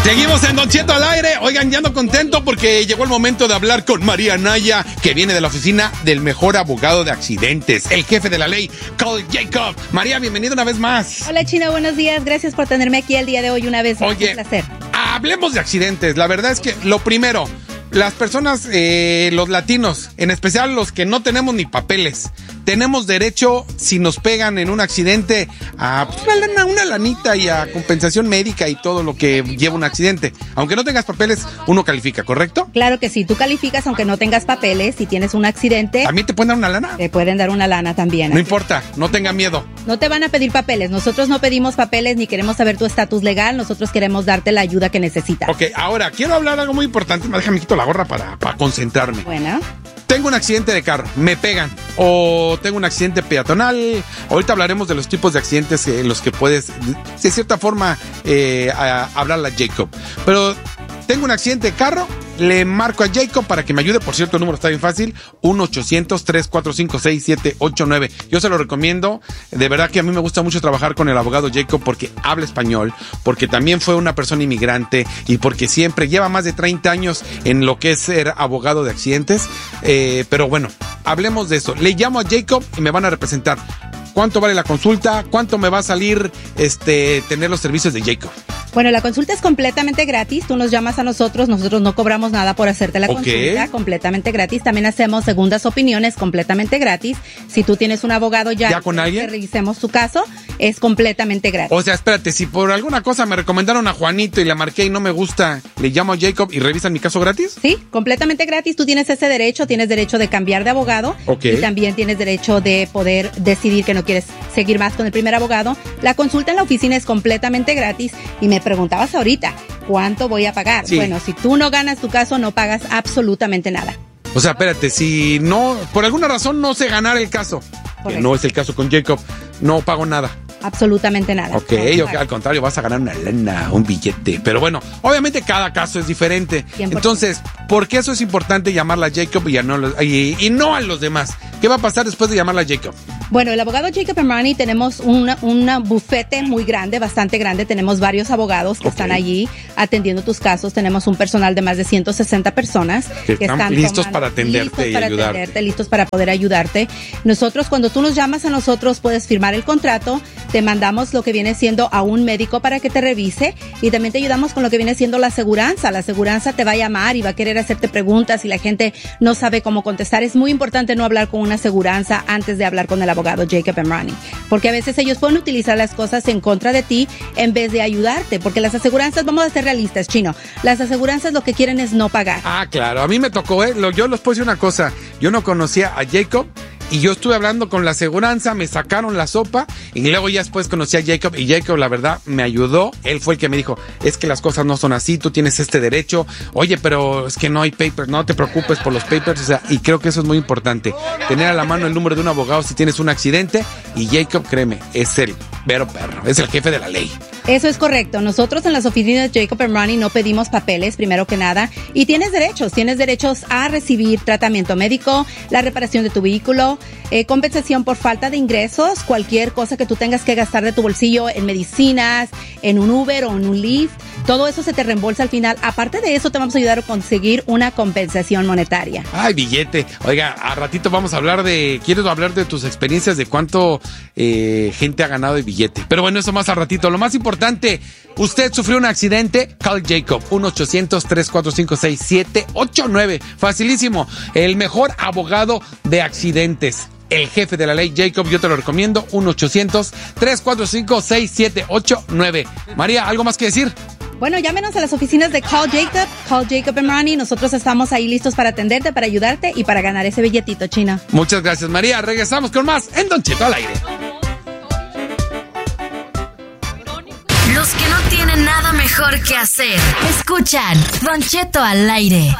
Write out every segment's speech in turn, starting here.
Seguimos en Don Cheto al aire. Oigan, ya ando contento porque llegó el momento de hablar con María Anaya, que viene de la oficina del mejor abogado de accidentes, el jefe de la ley, Carl Jacob. María, bienvenida una vez más. Hola, Chino, buenos días. Gracias por tenerme aquí el día de hoy una vez más. Oye, un placer. Hablemos de accidentes. La verdad es que lo primero, las personas, los latinos, en especial los que no tenemos ni papeles, tenemos derecho, si nos pegan en un accidente, a una lanita y a compensación médica y todo lo que lleva un accidente. Aunque no tengas papeles, uno califica, ¿correcto? Claro que sí, tú calificas aunque no tengas papeles. Si tienes un accidente, ¿también te pueden dar una lana? te pueden dar una lana también. No importa, no tenga miedo. No te van a pedir papeles. Nosotros no pedimos papeles ni queremos saber tu estatus legal. Nosotros queremos darte la ayuda que necesitas. Ok, ahora, quiero hablar algo muy importante. Déjame quito la gorra para concentrarme. Bueno. Tengo un accidente de carro, me pegan, o tengo un accidente peatonal. Ahorita hablaremos de los tipos de accidentes en los que puedes, de cierta forma, hablarle a Jacob. Pero tengo un accidente de carro, le marco a Jacob para que me ayude. Por cierto, el número está bien fácil, 1-800-345-6789. Yo se lo recomiendo. De verdad que a mí me gusta mucho trabajar con el abogado Jacob porque habla español, porque también fue una persona inmigrante y porque siempre lleva más de 30 años en lo que es ser abogado de accidentes. Pero bueno, hablemos de eso. Le llamo a Jacob y me van a representar. ¿Cuánto vale la consulta? ¿Cuánto me va a salir tener los servicios de Jacob? Bueno, la consulta es completamente gratis. Tú nos llamas a nosotros no cobramos nada por hacerte la consulta, completamente gratis. También hacemos segundas opiniones completamente gratis. Si tú tienes un abogado ¿Ya con alguien? Que revisemos tu caso, es completamente gratis. O sea, espérate, si por alguna cosa me recomendaron a Juanito y le marqué y no me gusta, ¿le llamo a Jacob y revisan mi caso gratis? Sí, completamente gratis. Tú tienes ese derecho, tienes derecho de cambiar de abogado. Y también tienes derecho de poder decidir que no quieres seguir más con el primer abogado. La consulta en la oficina es completamente gratis. Y me preguntabas ahorita, ¿cuánto voy a pagar? Sí. Bueno, si tú no ganas tu caso, no pagas absolutamente nada. O sea, espérate, si no, por alguna razón no sé ganar el caso, que no es el caso con Jacob, no pago nada. Absolutamente nada. Ok, al contrario, vas a ganar una lana, un billete. Pero bueno, obviamente cada caso es diferente. 100%. Entonces, ¿por qué eso es importante llamarla a Jacob y no a los demás? ¿Qué va a pasar después de llamarla a Jacob? Bueno, el abogado Jacob Emrani, tenemos una bufete muy grande, bastante grande. Tenemos varios abogados que están allí atendiendo tus casos. Tenemos un personal de más de 160 personas que están listos para atenderte y ayudarte. Listos para poder ayudarte. Nosotros, cuando tú nos llamas a nosotros, puedes firmar el contrato. Te mandamos lo que viene siendo a un médico para que te revise y también te ayudamos con lo que viene siendo la aseguranza. La aseguranza te va a llamar y va a querer hacerte preguntas y la gente no sabe cómo contestar. Es muy importante no hablar con una aseguranza antes de hablar con el abogado Jacob Emrani, porque a veces ellos pueden utilizar las cosas en contra de ti en vez de ayudarte, porque las aseguranzas, vamos a ser realistas, Chino, las aseguranzas lo que quieren es no pagar. Ah, claro, a mí me tocó, yo les puedo decir una cosa, yo no conocía a Jacob. Y yo estuve hablando con la aseguranza, me sacaron la sopa y luego ya después conocí a Jacob y Jacob la verdad me ayudó. Él fue el que me dijo, es que las cosas no son así, tú tienes este derecho. Oye, pero es que no hay papers, no te preocupes por los papers. O sea, y creo que eso es muy importante. Tener a la mano el número de un abogado si tienes un accidente. Y Jacob, créeme, es el vero perro, es el jefe de la ley. Eso es correcto. Nosotros en las oficinas de Jacob Emrani no pedimos papeles, primero que nada. Y tienes derechos a recibir tratamiento médico, la reparación de tu vehículo, compensación por falta de ingresos, cualquier cosa que tú tengas que gastar de tu bolsillo en medicinas, en un Uber o en un Lyft. Todo eso se te reembolsa al final. Aparte de eso, te vamos a ayudar a conseguir una compensación monetaria. Ay, billete. Oiga, a ratito vamos a hablar quiero hablar de tus experiencias, de cuánto gente ha ganado de billete. Pero bueno, eso más a ratito. Lo más importante, usted sufrió un accidente, call Jacob, 1-800-345-6789. Facilísimo. El mejor abogado de accidentes. El jefe de la ley, Jacob, yo te lo recomiendo, 1-800-345-6789. María, ¿algo más que decir? Bueno, llámenos a las oficinas de Call Jacob Emrani. Nosotros estamos ahí listos para atenderte, para ayudarte y para ganar ese billetito, China. Muchas gracias, María. Regresamos con más en Don Cheto al aire. Los que no tienen nada mejor que hacer, escuchan Don Cheto al aire.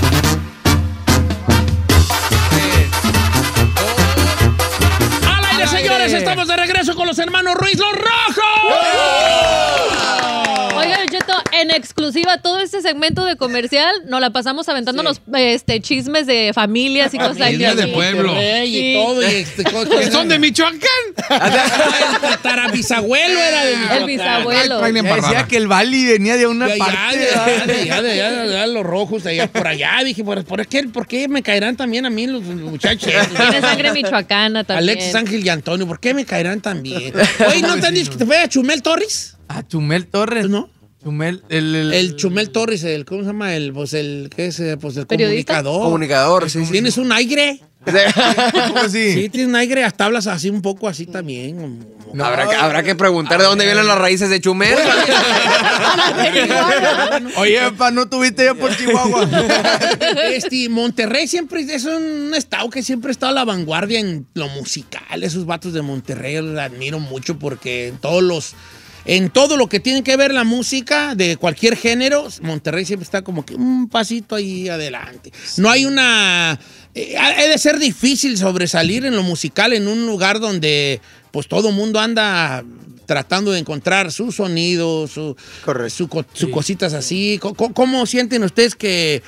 Señores, estamos de regreso con los hermanos Ruiz, los Rojos. Oiga, Don Cheto, en exclusiva todo este segmento de comercial nos la pasamos aventándonos chismes de familias y cosas así. De pueblo. Y todo. ¿Que son de Michoacán? El tatarabisabuelo era de Michoacán. El bisabuelo. Decía que el Bali venía de una parte. Ya, los rojos de allá por allá. Dije, ¿por qué me caerán también a mí los muchachos? Tiene sangre michoacana también. Alexis, Ángel y Antonio, ¿por qué me caerán también? Oye, ¿no te han dicho que te fue a Chumel Torres? ¿A Chumel Torres? ¿No? Chumel, el Chumel Torres, ¿cómo se llama? El ¿Periodista? Comunicador, sí. ¿Tienes un aire? ¿Cómo así? Sí, tienes un aire, hasta hablas así un poco así también. No, habrá que preguntar de dónde vienen las raíces de Chumel. Oye, ¿no tuviste ya por Chihuahua? Monterrey siempre es un estado que siempre ha estado a la vanguardia en lo musical. Esos vatos de Monterrey los admiro mucho porque en todo lo que tiene que ver la música de cualquier género, Monterrey siempre está como que un pasito ahí adelante. No hay ha de ser difícil sobresalir en lo musical en un lugar donde pues todo mundo anda tratando de encontrar su sonido, su cositas así. ¿Cómo sienten ustedes que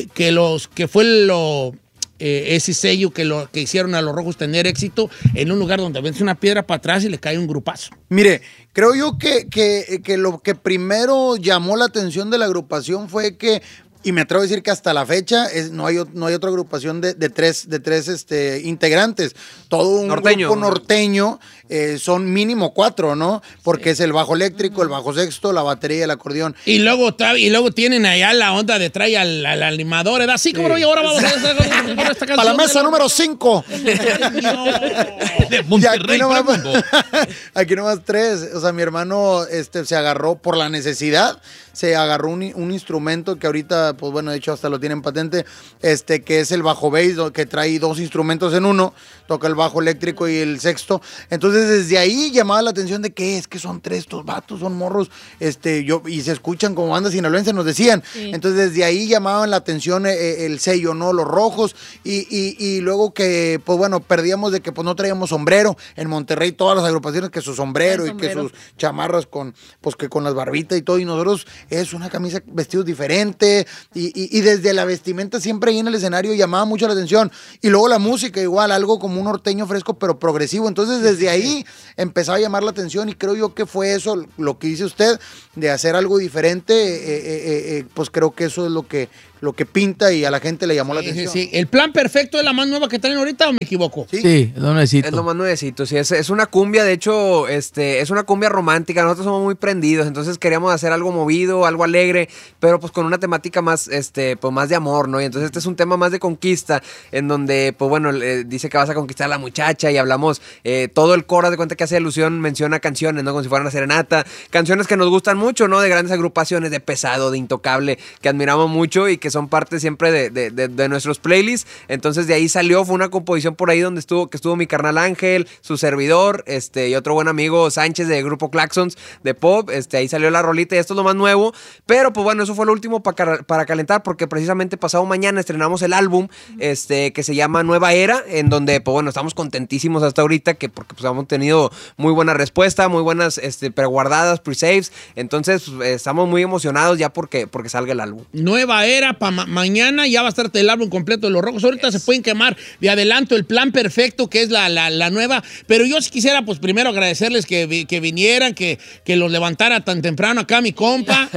fue ese sello que hicieron a los Rojos tener éxito en un lugar donde vence una piedra para atrás y le cae un grupazo? Mire, creo yo que lo que primero llamó la atención de la agrupación fue que, y me atrevo a decir que hasta la fecha no hay otra agrupación de tres integrantes. Todo un grupo norteño, son mínimo 4, ¿no? Porque es el bajo eléctrico, el bajo sexto, la batería y el acordeón. Y luego tienen allá la onda de traer al animador, ¿verdad? Sí, como no, y ahora vamos a hacer esta canción. Para la mesa número 5. De Monterrey. Aquí nomás 3. O sea, mi hermano se agarró por la necesidad, se agarró un instrumento que ahorita, pues bueno, de hecho hasta lo tienen patente, que es el bajo bass, que trae 2 instrumentos en uno, toca el bajo eléctrico y el sexto. Entonces desde ahí llamaba la atención de que son 3 estos vatos, son morros, y se escuchan como bandas sinaloenses, nos decían. Sí. Entonces desde ahí llamaban la atención el sello, ¿no? Los Rojos, y luego que, pues bueno, perdíamos de que pues no traíamos sombrero. En Monterrey todas las agrupaciones que su sombrero y que sus chamarras con las barbitas y todo, y nosotros es una camisa, vestidos diferente, y desde la vestimenta siempre ahí en el escenario llamaba mucho la atención. Y luego la música igual, algo como un norteño fresco pero progresivo. Entonces desde ahí empezaba a llamar la atención, y creo yo que fue eso lo que dice usted, de hacer algo diferente. Pues creo que eso es lo que pinta y a la gente le llamó la atención. Sí. ¿El Plan Perfecto es la más nueva que traen ahorita o me equivoco? Sí, es lo nuevecito. Es lo más nuevecito, sí. Es una cumbia, de hecho, es una cumbia romántica. Nosotros somos muy prendidos, entonces queríamos hacer algo movido, algo alegre, pero pues con una temática más, pues más de amor, ¿no? Y entonces este es un tema más de conquista, en donde, pues bueno, dice que vas a conquistar a la muchacha y hablamos, todo el coro de cuenta que hace alusión, menciona canciones, ¿no? Como si fuera una serenata, canciones que nos gustan mucho, ¿no? De grandes agrupaciones, de Pesado, de Intocable, que admiramos mucho y que son parte siempre de nuestros playlists. Entonces de ahí salió, fue una composición por ahí donde estuvo mi carnal Ángel, su servidor, y otro buen amigo Sánchez de Grupo Claxons de pop. Ahí salió la rolita y esto es lo más nuevo, pero pues bueno, eso fue lo último para calentar, porque precisamente pasado mañana estrenamos el álbum que se llama Nueva Era, en donde pues bueno, estamos contentísimos hasta ahorita, porque pues hemos tenido muy buena respuesta, muy buenas preguardadas, pre-saves. Entonces estamos muy emocionados ya porque salga el álbum. Nueva Era, mañana ya va a estar el álbum completo de los Rojos. Ahorita se pueden quemar de adelanto el Plan Perfecto, que es la nueva, pero yo sí quisiera pues primero agradecerles que vinieran, que los levantara tan temprano acá mi compa,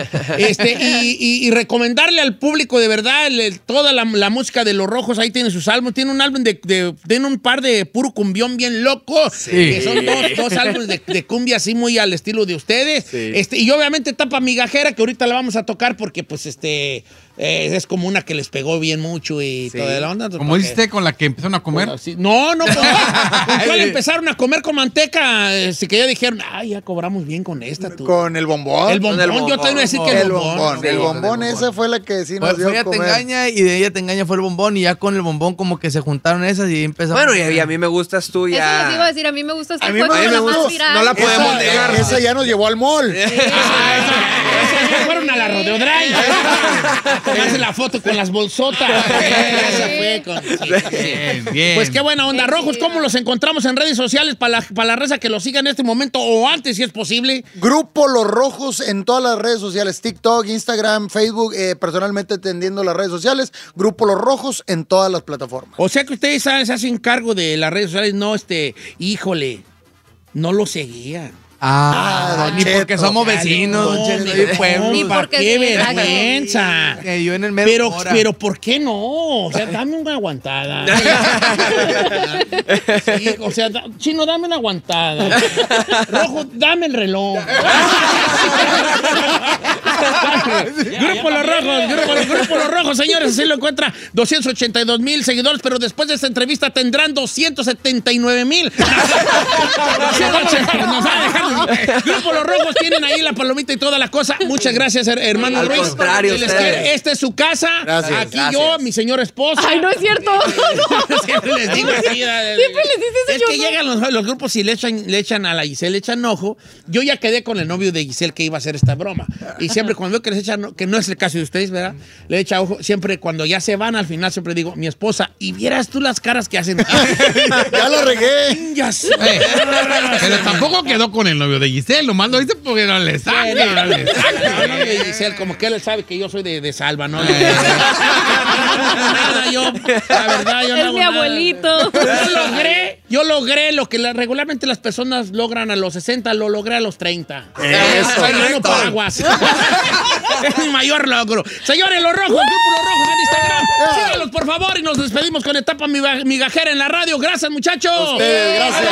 y recomendarle al público de verdad toda la música de los Rojos. Ahí tiene sus álbumes, tiene un álbum tiene un par de puro cumbión bien loco, sí, que son dos álbumes de cumbia así muy al estilo de ustedes, sí. Y obviamente Tapa Migajera, que ahorita la vamos a tocar porque pues es como una que les pegó bien mucho y sí, toda la onda. ¿Como dice con la que empezaron a comer? Sí. No, con cuál empezaron a comer con manteca, que ya dijeron, ya cobramos bien con esta. Tú. Con el bombón. El bombón, yo te voy a decir que el bombón. Sí, el bombón, esa fue la que sí nos dio a comer. Ella Te Engaña, y de Ella Te Engaña fue el bombón, y ya con el bombón como que se juntaron esas y empezaron. Bueno, y a mí me gustas tú ya. Eso les iba a decir, a mí me gustas tú. A mí me gustó. No la podemos negar. Esa ya nos llevó al mall. Esa fueron a la Rodeo Drive. Hace la foto con las bolsotas. Esa fue con... Bien. Pues qué buena onda. Rojos, ¿cómo los encontramos en redes sociales para la raza que los siga en este momento o antes, si es posible? Grupo Los Rojos en todas las redes sociales, TikTok, Instagram, Facebook, personalmente atendiendo las redes sociales, Grupo Los Rojos en todas las plataformas. O sea que ustedes se hacen cargo de las redes sociales, no, híjole, no lo seguía. Ni porque somos vecinos, Don Cheto, y pueblos. Ni para qué vergüenza. Yo en el medio pero ¿por qué no? O sea, dame una aguantada. Sí, o sea, Chino, dame una aguantada. Rojo, dame el reloj. Grupo Los Rojos, señores, así lo encuentra. 282,000 seguidores, pero después de esta entrevista tendrán 279,000. Nos va a dejar. Grupo Los Rojos tienen ahí la palomita y toda la cosa. Muchas gracias, hermano Al Ruiz. contrario, esta es su casa. Gracias. Aquí yo, mi señor esposo. Ay, no es cierto. Siempre les digo así. Siempre les dices eso. Es que llegan los grupos y le echan a la Giselle, le echan ojo. Yo ya quedé con el novio de Giselle que iba a hacer esta broma. Y siempre cuando veo que les echan, que no es el caso de ustedes, ¿verdad? Le echa ojo. Siempre cuando ya se van, al final siempre digo, mi esposa, y vieras tú las caras que hacen. Ya lo regué. Ya sé. Pero tampoco quedó con el novio de Giselle, nomás lo dice porque no le sabe. No le Giselle, como que él sabe que yo soy de Salva, ¿no? Nada, la verdad, yo no Es hago mi nada. abuelito. Yo logré lo que regularmente las personas logran a los 60, lo logré a los 30. Eso. No paraguas. Es mi mayor logro. Señores, Los Rojos, Grupo Los Rojos en Instagram. Síganos, por favor, y nos despedimos con etapa migajera en la radio. Gracias, muchachos. Gracias.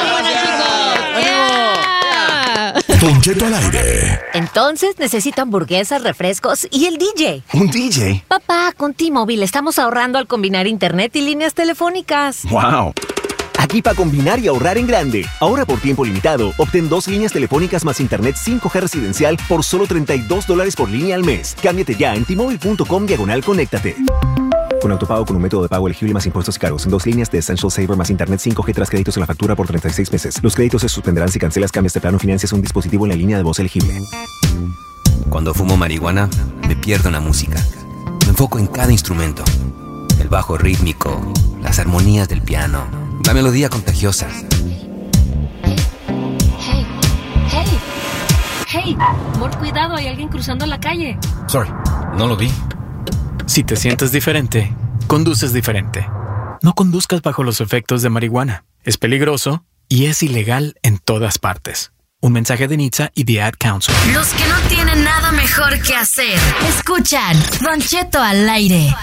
Don Cheto al aire. Entonces necesito hamburguesas, refrescos y el DJ. ¿Un DJ? Papá, con T-Mobile estamos ahorrando al combinar internet y líneas telefónicas. ¡Wow! Aquí para combinar y ahorrar en grande. Ahora por tiempo limitado, obtén 2 líneas telefónicas más internet 5G residencial por solo $32 por línea al mes. Cámbiate ya en T-Mobile.com/conéctate. Con autopago con un método de pago elegible más impuestos y cargos. En 2 líneas de Essential Saver más internet 5G tras créditos en la factura por 36 meses. Los créditos se suspenderán si cancelas, cambias de plano, financias un dispositivo en la línea de voz elegible. Cuando fumo marihuana, me pierdo en la música. Me enfoco en cada instrumento. El bajo rítmico, las armonías del piano, la melodía contagiosa. Hey, amor, cuidado, hay alguien cruzando la calle. Sorry, no lo vi. Si te sientes diferente, conduces diferente. No conduzcas bajo los efectos de marihuana. Es peligroso y es ilegal en todas partes. Un mensaje de NHTSA y The Ad Council. Los que no tienen nada mejor que hacer, escuchan Don Cheto al aire.